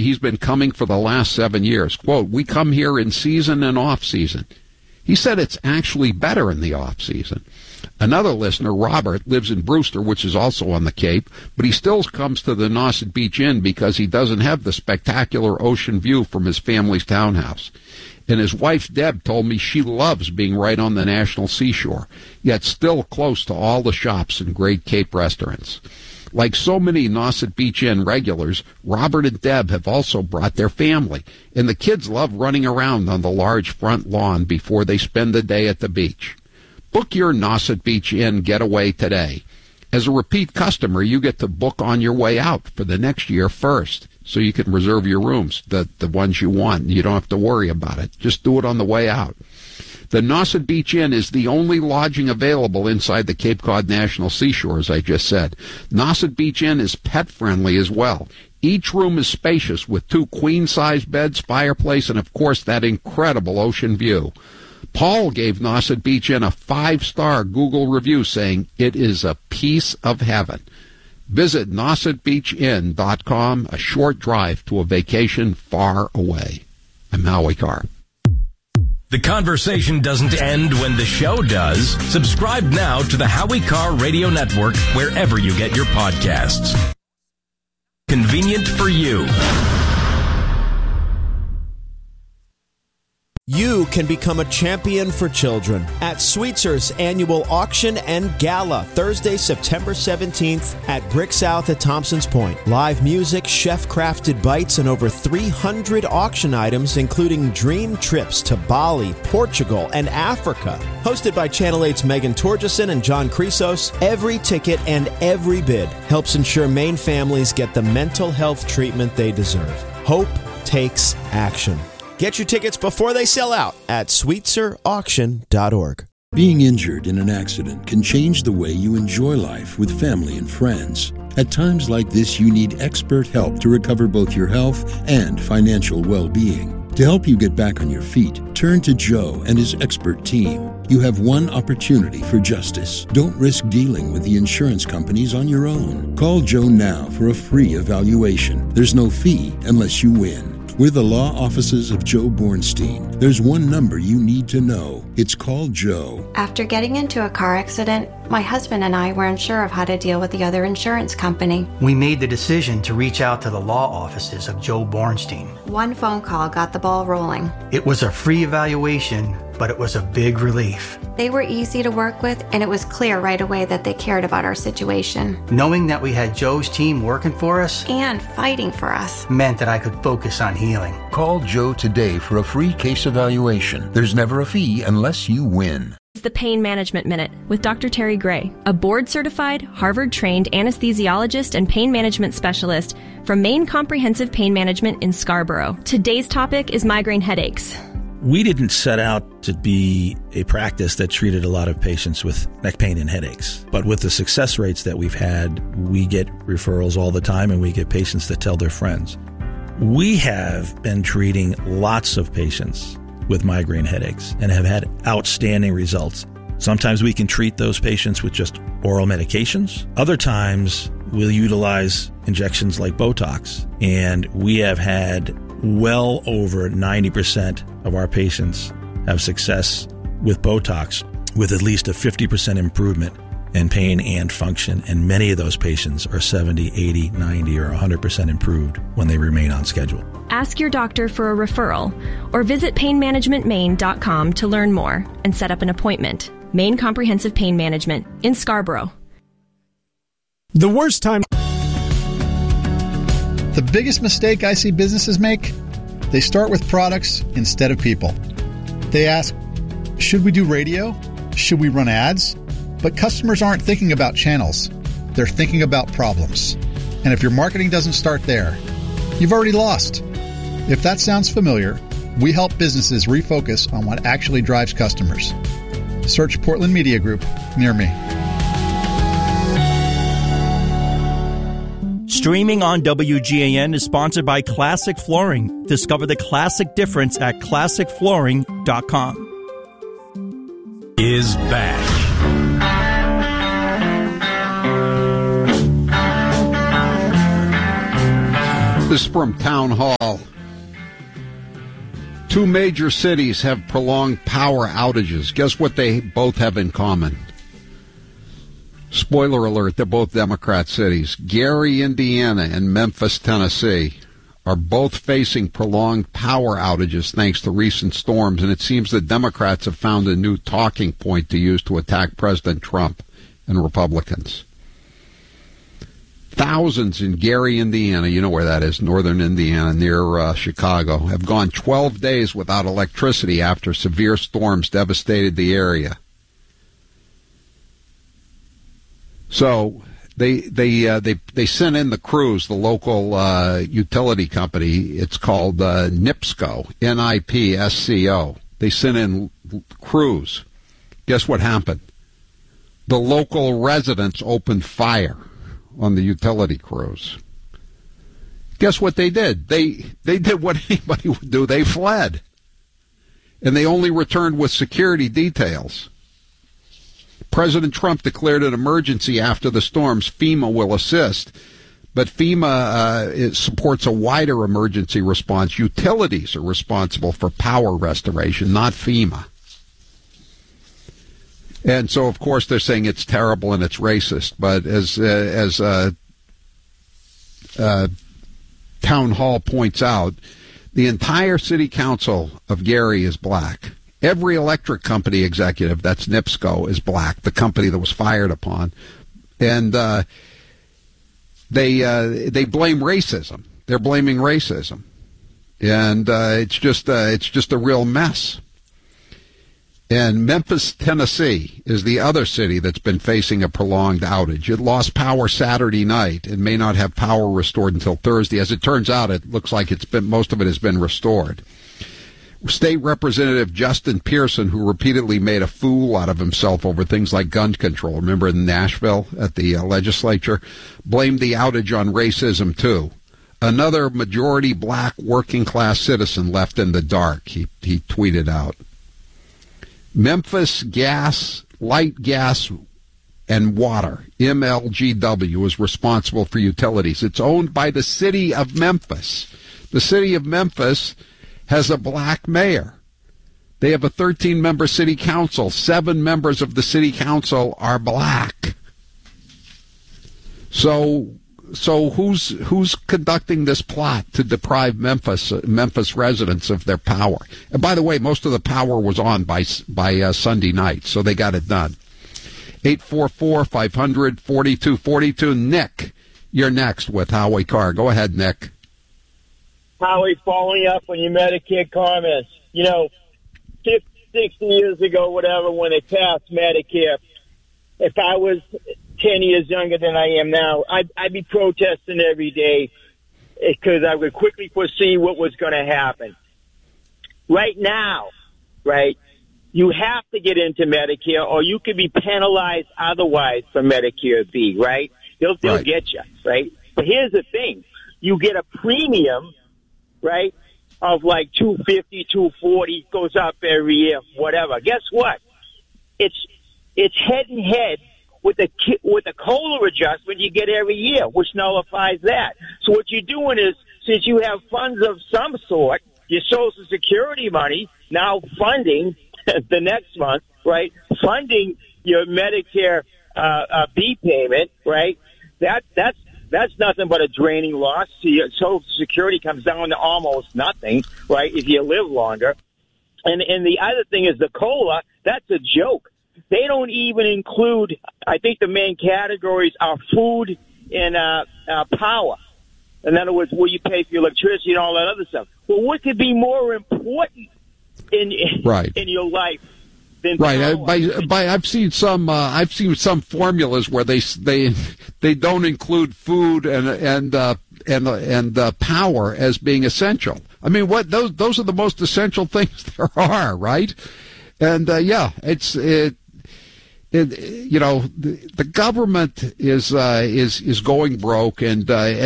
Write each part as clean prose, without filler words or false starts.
he's been coming for the last 7 years. Quote, "We come here in season and off season." He said it's actually better in the off season. Another listener, Robert, lives in Brewster, which is also on the Cape, but he still comes to the Nauset Beach Inn because he doesn't have the spectacular ocean view from his family's townhouse. And his wife, Deb, told me she loves being right on the national seashore, yet still close to all the shops and great Cape restaurants. Like so many Nauset Beach Inn regulars, Robert and Deb have also brought their family, and the kids love running around on the large front lawn before they spend the day at the beach. Book your Nauset Beach Inn getaway today. As a repeat customer, you get to book on your way out for the next year first, so you can reserve your rooms, the ones you want. You don't have to worry about it. Just do it on the way out. The Nauset Beach Inn is the only lodging available inside the Cape Cod National Seashore, as I just said. Nauset Beach Inn is pet-friendly as well. Each room is spacious with 2 queen-size beds, fireplace, and, of course, that incredible ocean view. Paul gave Nauset Beach Inn a 5-star Google review, saying it is a piece of heaven. Visit NausetBeachInn.com, a short drive to a vacation far away. I'm Howie Carr. The conversation doesn't end when the show does. Subscribe now to the Howie Carr Radio Network wherever you get your podcasts. Convenient for you. You can become a champion for children at Sweetzer's annual auction and gala, Thursday, September 17th at Brick South at Thompson's Point. Live music, chef-crafted bites, and over 300 auction items, including dream trips to Bali, Portugal, and Africa. Hosted by Channel 8's Megan Torgeson and John Chrysos, every ticket and every bid helps ensure Maine families get the mental health treatment they deserve. Hope takes action. Get your tickets before they sell out at SweetzerAuction.org. Being injured in an accident can change the way you enjoy life with family and friends. At times like this, you need expert help to recover both your health and financial well-being. To help you get back on your feet, turn to Joe and his expert team. You have one opportunity for justice. Don't risk dealing with the insurance companies on your own. Call Joe now for a free evaluation. There's no fee unless you win. We're the law offices of Joe Bornstein. There's one number you need to know. It's called Joe. After getting into a car accident, my husband and I were unsure of how to deal with the other insurance company. We made the decision to reach out to the law offices of Joe Bornstein. One phone call got the ball rolling. It was a free evaluation, but it was a big relief. They were easy to work with, and it was clear right away that they cared about our situation. Knowing that we had Joe's team working for us and fighting for us meant that I could focus on healing. Call Joe today for a free case evaluation. There's never a fee unless you win. The Pain Management Minute with Dr. Terry Gray, a board-certified, Harvard-trained anesthesiologist and pain management specialist from Maine Comprehensive Pain Management in Scarborough. Today's topic is migraine headaches. We didn't set out to be a practice that treated a lot of patients with neck pain and headaches. But with the success rates that we've had, we get referrals all the time and we get patients that tell their friends. We have been treating lots of patients with migraine headaches and have had outstanding results. Sometimes we can treat those patients with just oral medications. Other times we'll utilize injections like Botox, and we have had well over 90% of our patients have success with Botox with at least a 50% improvement in pain and function, and many of those patients are 70, 80, 90, or 100% improved when they remain on schedule. Ask your doctor for a referral or visit painmanagementmaine.com to learn more and set up an appointment. Maine Comprehensive Pain Management in Scarborough. The worst time. The biggest mistake I see businesses make, they start with products instead of people. They ask, should we do radio? Should we run ads? But customers aren't thinking about channels. They're thinking about problems. And if your marketing doesn't start there, you've already lost. If that sounds familiar, we help businesses refocus on what actually drives customers. Search Portland Media Group near me. Streaming on WGAN is sponsored by Classic Flooring. Discover the classic difference at classicflooring.com. Is back. This is from Town Hall. 2 major cities have prolonged power outages. Guess what they both have in common? Spoiler alert, they're both Democrat cities. Gary, Indiana, and Memphis, Tennessee are both facing prolonged power outages thanks to recent storms, and it seems the Democrats have found a new talking point to use to attack President Trump and Republicans. Thousands in Gary, Indiana, you know where that is, northern Indiana, near Chicago, have gone 12 days without electricity after severe storms devastated the area. So they sent in the crews, the local utility company. It's called NIPSCO, NIPSCO. They sent in crews. Guess what happened? The local residents opened fire on the utility crews. Guess what they did? They did what anybody would do. They fled. And they only returned with security details. President Trump declared an emergency after the storms. FEMA will assist. But FEMA supports a wider emergency response. Utilities are responsible for power restoration, not FEMA. And so, of course, they're saying it's terrible and it's racist. But as Town Hall points out, the entire city council of Gary is black. Every electric company executive, that's NIPSCO, is black, the company that was fired upon. And they blame racism. They're blaming racism. And it's just a real mess. And Memphis, Tennessee is the other city that's been facing a prolonged outage. It lost power Saturday night and may not have power restored until Thursday. As it turns out, it looks like most of it has been restored. State Representative Justin Pearson, who repeatedly made a fool out of himself over things like gun control, remember in Nashville at the legislature, blamed the outage on racism too. Another majority black working class citizen left in the dark, he tweeted out. Memphis Gas, Light Gas and Water, MLGW, is responsible for utilities. It's owned by the city of Memphis. The city of Memphis has a black mayor. They have a 13-member city council. 7 members of the city council are black. So who's conducting this plot to deprive Memphis residents of their power? And by the way, most of the power was on by Sunday night, so they got it done. 844-500-4242. Nick, you're next with Howie Carr. Go ahead, Nick. Howie, following up on your Medicare comments. 50, 60 years ago, whatever, when they passed Medicare, if I was 10 years younger than I am now, I'd be protesting every day because I would quickly foresee what was going to happen. Right now, right, you have to get into Medicare or you could be penalized otherwise for Medicare B, right? They'll get you, right? But here's the thing. You get a premium, right, of like $250, $240, goes up every year, whatever. Guess what? It's head and head with the COLA adjustment you get every year, which nullifies that. So what you're doing is, since you have funds of some sort, your Social Security money now funding the next month, right? Funding your Medicare B payment, right? That's nothing but a draining loss. So your Social Security comes down to almost nothing, right, if you live longer. And the other thing is the COLA, that's a joke. They don't even include, I think the main categories are food and power. In other words, where you pay for your electricity and all that other stuff. Well, what could be more important in your life than power? I've seen some formulas where they don't include food and power as being essential. I mean, those are the most essential things there are, right? And the government is going broke, and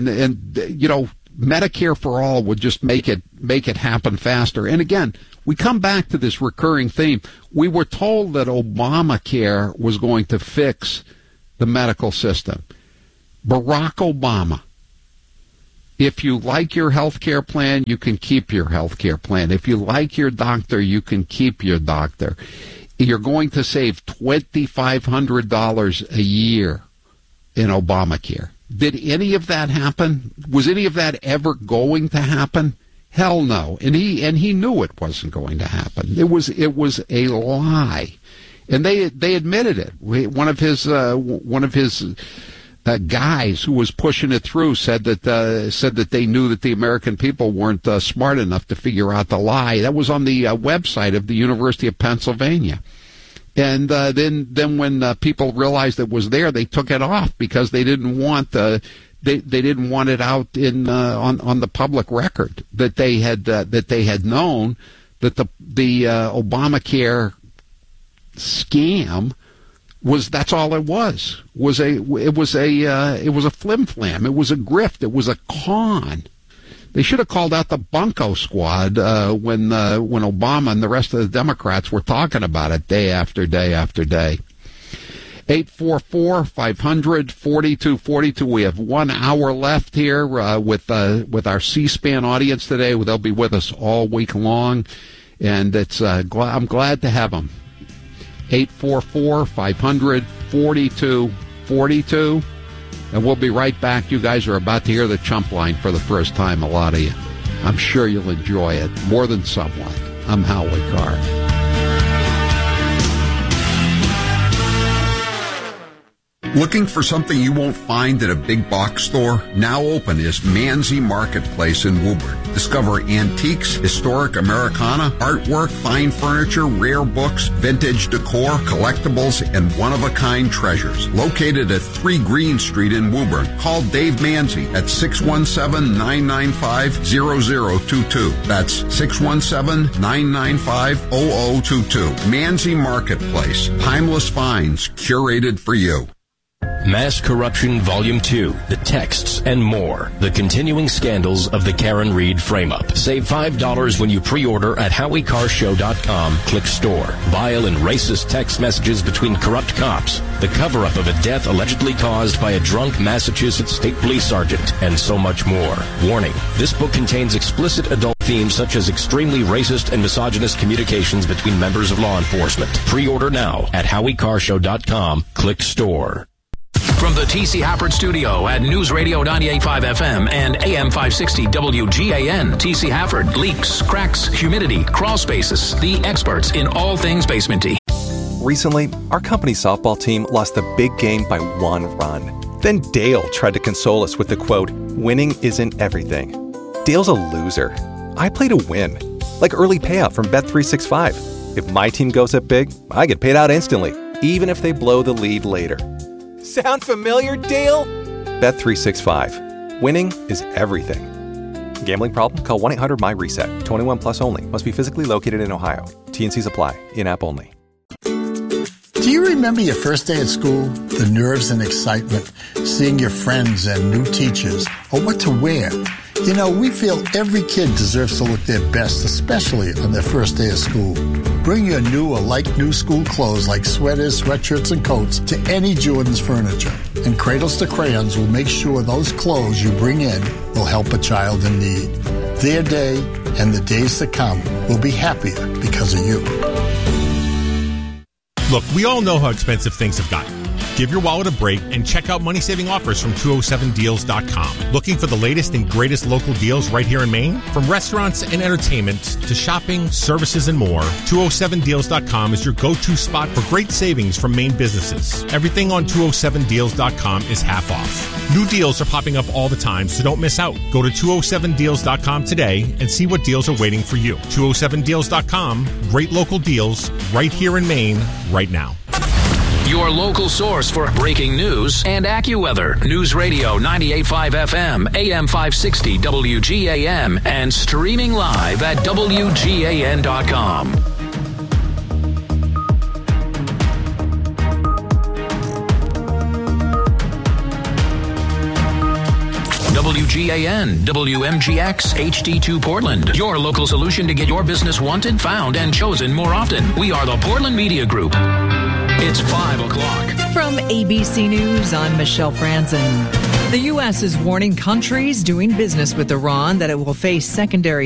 Medicare for all would just make it happen faster. And again, we come back to this recurring theme. We were told that Obamacare was going to fix the medical system. Barack Obama If you like your health care plan, you can keep your health care plan. If you like your doctor, you can keep your doctor. You're going to save $2,500 a year in Obamacare. Did any of that happen? Was any of that ever going to happen? Hell no. And he knew it wasn't going to happen. It was a lie. And they admitted it. One of his guys who was pushing it through said that they knew that the American people weren't smart enough to figure out the lie. That was on the website of the University of Pennsylvania. And then when people realized it was there, they took it off because they didn't want they didn't want it out in on the public record that they had known that the Obamacare scam that's all it was. It was a flim-flam. It was a grift. It was a con. They should have called out the Bunko Squad when Obama and the rest of the Democrats were talking about it day after day after day. 844-500-4242. We have 1 hour left here with our C-SPAN audience today. They'll be with us all week long, and I'm glad to have them. 844-500-4242. And we'll be right back. You guys are about to hear the chump line for the first time, a lot of you. I'm sure you'll enjoy it more than somewhat. I'm Howie Carr. Looking for something you won't find at a big box store? Now open is Manzi Marketplace in Woburn. Discover antiques, historic Americana, artwork, fine furniture, rare books, vintage decor, collectibles, and one-of-a-kind treasures. Located at 3 Green Street in Woburn. Call Dave Manzi at 617-995-0022. That's 617-995-0022. Manzi Marketplace. Timeless finds curated for you. Mass Corruption Volume 2, The Texts and More, The Continuing Scandals of the Karen Reed Frame-Up. Save $5 when you pre-order at HowieCarrShow.com. Click Store. Vile and racist text messages between corrupt cops. The cover-up of a death allegedly caused by a drunk Massachusetts State Police Sergeant, and so much more. Warning, this book contains explicit adult themes such as extremely racist and misogynist communications between members of law enforcement. Pre-order now at HowieCarrShow.com. Click Store. From the T.C. Hafford Studio at News Radio 98.5 FM and AM 560 WGAN, T.C. Hafford, leaks, cracks, humidity, crawl spaces, the experts in all things basementy. Recently, our company's softball team lost the big game by 1 run. Then Dale tried to console us with the quote, "Winning isn't everything." Dale's a loser. I play to win, like early payout from Bet365. If my team goes up big, I get paid out instantly, even if they blow the lead later. Sound familiar, Dale? Bet365. Winning is everything. Gambling problem? Call 1-800-MY-RESET. 21 plus only. Must be physically located in Ohio. T&Cs apply. In-app only. Do you remember your first day at school? The nerves and excitement, seeing your friends and new teachers, or what to wear? You know, we feel every kid deserves to look their best, especially on their first day of school. Bring your new or like-new school clothes like sweaters, sweatshirts, and coats to any Jordan's Furniture. And Cradles to Crayons will make sure those clothes you bring in will help a child in need. Their day and the days to come will be happier because of you. Look, we all know how expensive things have gotten. Give your wallet a break and check out money-saving offers from 207deals.com. Looking for the latest and greatest local deals right here in Maine? From restaurants and entertainment to shopping, services, and more, 207deals.com is your go-to spot for great savings from Maine businesses. Everything on 207deals.com is half off. New deals are popping up all the time, so don't miss out. Go to 207deals.com today and see what deals are waiting for you. 207deals.com, great local deals right here in Maine, right now. Your local source for breaking news and AccuWeather. News Radio 98.5 FM, AM 560 WGAN, and streaming live at WGAN.com. WGAN, WMGX, HD2 Portland. Your local solution to get your business wanted, found, and chosen more often. We are the Portland Media Group. It's 5 o'clock. From ABC News, I'm Michelle Franzen. The U.S. is warning countries doing business with Iran that it will face secondary